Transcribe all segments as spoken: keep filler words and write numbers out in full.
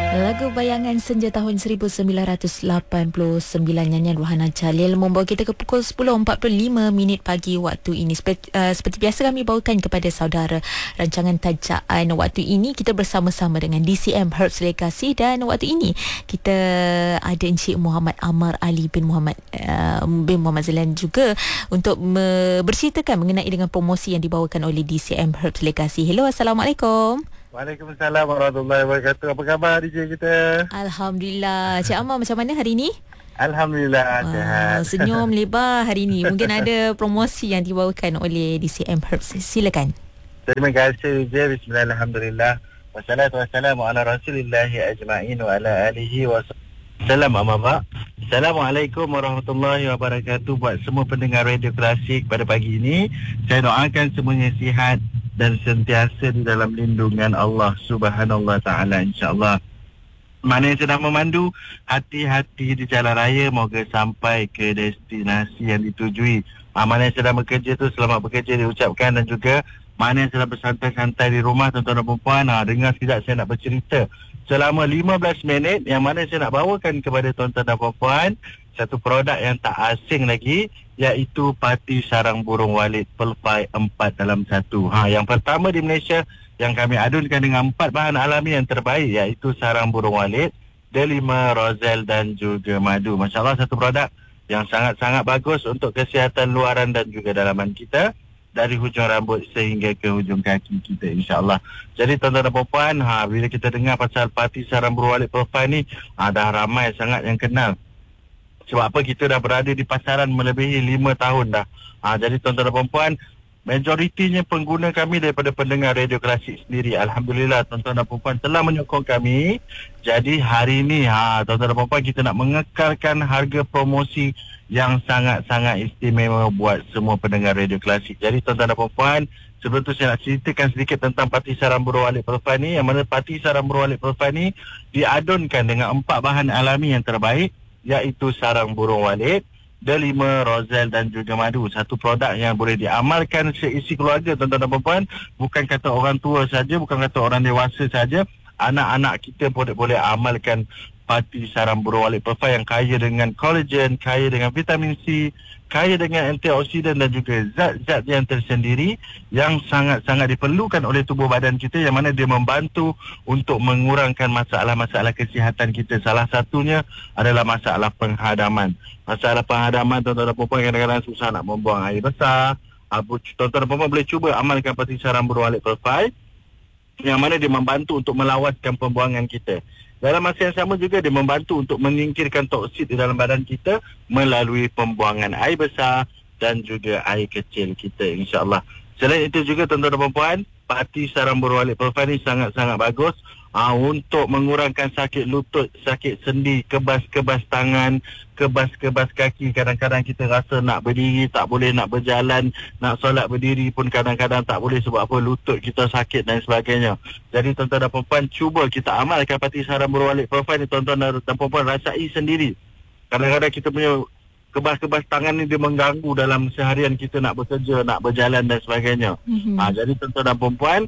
Lagu Bayangan Senja tahun seribu sembilan ratus lapan puluh sembilan, nyanyian Wahana Jalil membawa kita ke pukul sepuluh empat puluh lima minit pagi waktu ini. Seperti, uh, seperti biasa kami bawakan kepada saudara rancangan tajaan waktu ini. Kita bersama-sama dengan D C M Herbs Legacy, dan waktu ini kita ada Encik Muhammad Amar Ali bin Muhammad uh, bin Muhammad Zailan juga untuk me- berceritakan mengenai dengan promosi yang dibawakan oleh D C M Herbs Legacy. Hello, Assalamualaikum. Waalaikumsalam warahmatullahi wabarakatuh. Apa khabar D J kita? Alhamdulillah. Cik Amar, macam mana hari ini? Alhamdulillah, Wah, sihat. senyum lebar hari ini. Mungkin ada promosi yang dibawakan oleh D C M Herbs. Silakan. Terima kasih D J. Bismillah, alhamdulillah. Wassalatu wassalamu ala rasulillahi ajma'in wa ala alihi wa sallam, amma ba'. Assalamualaikum warahmatullahi wabarakatuh. Buat semua pendengar Radio Klasik pada pagi ini, saya doakan semuanya sihat dan sentiasa di dalam lindungan Allah Subhanahu wa taala, insya-Allah. Mana yang sedang memandu, hati-hati di jalan raya, moga sampai ke destinasi yang ditujui. Ha, mana yang sedang bekerja tu, selamat bekerja diucapkan, dan juga mana yang sedang bersantai-santai di rumah, tuan-tuan dan puan-puan, ha, dengar sekejap saya nak bercerita selama lima belas minit, yang mana saya nak bawakan kepada tuan-tuan dan puan-puan satu produk yang tak asing lagi, iaitu Parti Sarang Burung Walid Pelpai empat dalam satu. Ha, yang pertama di Malaysia yang kami adunkan dengan empat bahan alami yang terbaik, iaitu sarang burung walid, delima, rozel dan juga madu. Masya Allah, satu produk yang sangat-sangat bagus untuk kesihatan luaran dan juga dalaman kita, dari hujung rambut sehingga ke hujung kaki kita, insya-Allah. Jadi tuan-tuan dan puan-puan, ha, bila kita dengar pasal Parti Sarang Burung Walid Pelpai ni, ha, dah ramai sangat yang kenal. Sebab apa, kita dah berada di pasaran melebihi lima tahun dah. Ha, jadi tuan-tuan dan puan-puan, majoritinya pengguna kami daripada pendengar Radio Klasik sendiri. Alhamdulillah, tuan-tuan dan puan-puan telah menyokong kami. Jadi hari ini, ha, tuan-tuan dan puan-puan, kita nak mengekalkan harga promosi yang sangat-sangat istimewa buat semua pendengar Radio Klasik. Jadi tuan-tuan dan puan-puan, sebelum tu saya nak ceritakan sedikit tentang Parti Sarang Burung Walid Pelpai ni, yang mana Parti Sarang Burung Walid Pelpai ni diadunkan dengan empat bahan alami yang terbaik, iaitu sarang burung walid, delima, rozel dan juga madu. Satu produk yang boleh diamalkan seisi keluarga, tuan-tuan dan puan-puan. Bukan kata orang tua saja, bukan kata orang dewasa saja, anak-anak kita boleh boleh amalkan Parti Sarang Burung Walid Pelpai yang kaya dengan kolagen, kaya dengan vitamin C, kaya dengan antioksidan dan juga zat-zat yang tersendiri yang sangat-sangat diperlukan oleh tubuh badan kita, yang mana dia membantu untuk mengurangkan masalah-masalah kesihatan kita. Salah satunya adalah masalah penghadaman. Masalah penghadaman, tuan-tuan dan puan-puan, kadang-kadang susah nak membuang air besar. Tuan-tuan dan puan-puan boleh cuba amalkan Parti Sarang Burung Walid Pelpai, yang mana dia membantu untuk melawatkan pembuangan kita. Dalam masa yang sama juga dia membantu untuk menyingkirkan toksid di dalam badan kita melalui pembuangan air besar dan juga air kecil kita, insya-Allah. Selain itu juga tuan-tuan dan puan-puan, Parti Sarang Burung Walid Pelpai ni sangat-sangat bagus aa, untuk mengurangkan sakit lutut, sakit sendi, kebas-kebas tangan, kebas-kebas kaki. Kadang-kadang kita rasa nak berdiri tak boleh, nak berjalan, nak solat berdiri pun kadang-kadang tak boleh sebab apa, lutut kita sakit dan sebagainya. Jadi tuan-tuan dan puan-puan, cuba kita amalkan Parti Sarang Burung Walid Pelpai ni, tuan-tuan dan puan-puan, rasai sendiri. Kadang-kadang kita punya kebas-kebas tangan ni dia mengganggu dalam seharian kita nak bekerja, nak berjalan dan sebagainya. Mm-hmm. Ha, jadi tuan-tuan dan puan-puan,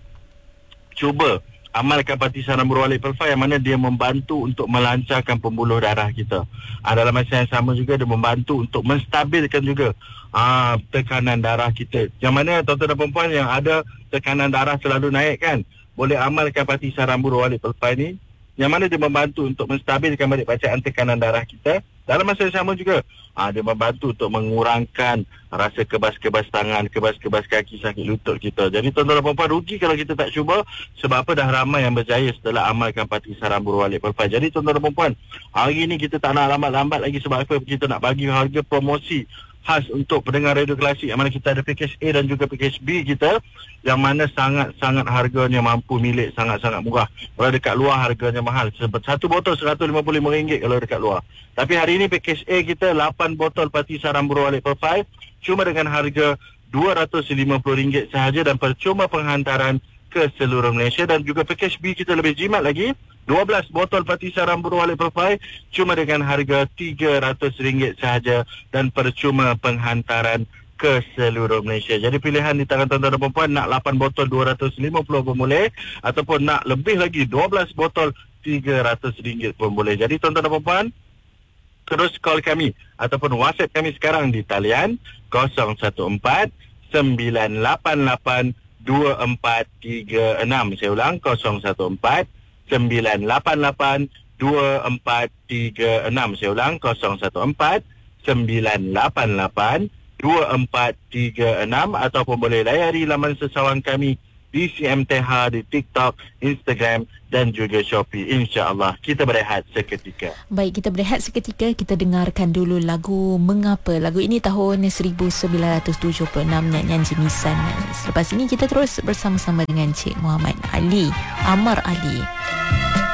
cuba amalkan Parti Sarang Burung Walid Pelpai, yang mana dia membantu untuk melancarkan pembuluh darah kita. Ha, dalam masa yang sama juga dia membantu untuk menstabilkan juga ha, tekanan darah kita. Yang mana tuan-tuan dan puan-puan yang ada tekanan darah selalu naik kan, boleh amalkan Parti Sarang Burung Walid Pelpai ni, yang mana dia membantu untuk menstabilkan balik bacaan tekanan darah kita. Dalam masa yang sama juga, ha, dia membantu untuk mengurangkan rasa kebas-kebas tangan, kebas-kebas kaki, sakit lutut kita. Jadi tuan-tuan dan puan-puan, rugi kalau kita tak cuba, sebab apa, dah ramai yang berjaya setelah amalkan Parti Sarang Burung Walid Pelpai. Jadi tuan-tuan dan puan-puan, hari ini kita tak nak lambat-lambat lagi, sebab apa, kita nak bagi harga promosi khas untuk pendengar Radio Klasik, yang mana kita ada package A dan juga package B kita, yang mana sangat-sangat harganya mampu milik, sangat-sangat murah. Kalau dekat luar harganya mahal, satu botol seratus lima puluh lima ringgit kalau dekat luar. Tapi hari ini package A kita lapan botol Parti Sarang Burung Walid Pelpai cuma dengan harga dua ratus lima puluh ringgit sahaja, dan percuma penghantaran ke seluruh Malaysia. Dan juga package B kita lebih jimat lagi, dua belas botol Parti Sarang Burung Walid Pelpai cuma dengan harga tiga ratus ringgit sahaja, dan percuma penghantaran ke seluruh Malaysia. Jadi pilihan di tangan tuan-tuan dan puan-puan, nak lapan botol dua ratus lima puluh pun boleh, ataupun nak lebih lagi dua belas botol tiga ratus ringgit pun boleh. Jadi tuan-tuan dan puan, terus call kami ataupun WhatsApp kami sekarang di talian kosong satu empat sembilan lapan lapan dua empat tiga enam. Saya ulang, kosong satu empat sembilan lapan lapan dua empat tiga enam. Saya ulang, kosong satu empat sembilan lapan lapan dua empat tiga enam, ataupun boleh layari laman sesawan kami di C M T H, di TikTok, Instagram dan juga Shopee. InsyaAllah kita berehat seketika. Baik, kita berehat seketika. Kita dengarkan dulu lagu Mengapa. Lagu ini tahun seribu sembilan ratus tujuh puluh enam, nyanyian Jimisan. Selepas ini kita terus bersama-sama dengan Cik Muhammad Ali, Amar Ali.